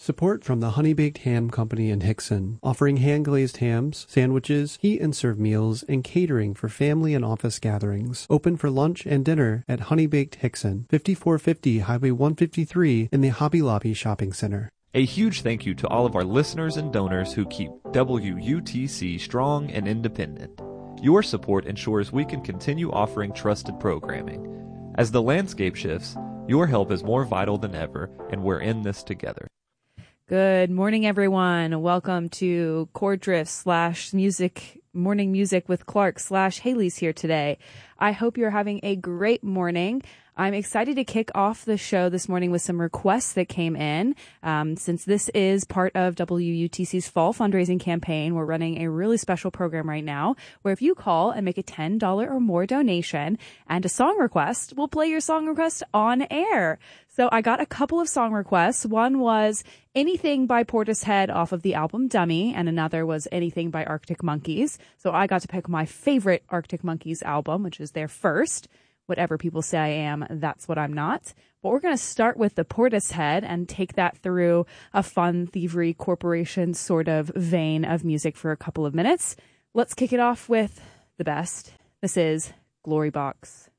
Support from the Honey Baked Ham Company in Hickson, offering hand-glazed hams, sandwiches, heat and serve meals, and catering for family and office gatherings. Open for lunch and dinner at Honey Baked Hickson, 5450 Highway 153 in the Hobby Lobby Shopping Center. A huge thank you to all of our listeners and donors who keep WUTC strong and independent. Your support ensures we can continue offering trusted programming. As the landscape shifts, your help is more vital than ever, and we're in this together. Good morning, everyone. Welcome to Chord Drift / music, morning music with Clark / Haley's here today. I hope you're having a great morning. I'm excited to kick off the show this morning with some requests that came in. Since this is part of WUTC's fall fundraising campaign, we're running a really special program right now where if you call and make a $10 or more donation and a song request, we'll play your song request on air. So I got a couple of song requests. One was anything by Portishead off of the album Dummy, and another was anything by Arctic Monkeys. So I got to pick my favorite Arctic Monkeys album, which is their first. Whatever people say I am, that's what I'm not. But we're going to start with the Portishead and take that through a fun Thievery Corporation sort of vein of music for a couple of minutes. Let's kick it off with the best. This is Glory Box.